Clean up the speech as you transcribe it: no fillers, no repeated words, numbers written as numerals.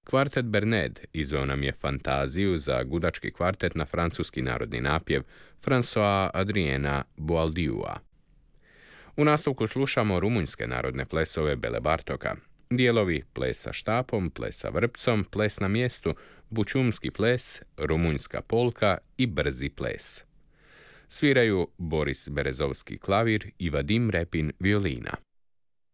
Kvartet Berned izveo nam je fantaziju za gudački kvartet na francuski narodni napjev François Adriena Boaldiua. U nastavku slušamo rumunjske narodne plesove Bele Bartoka, dijelovi ples sa štapom, ples sa vrpcom, ples na mjestu, bučumski ples, rumunjska polka i brzi ples. Sviraju Boris Berezovski klavir i Vadim Repin violina.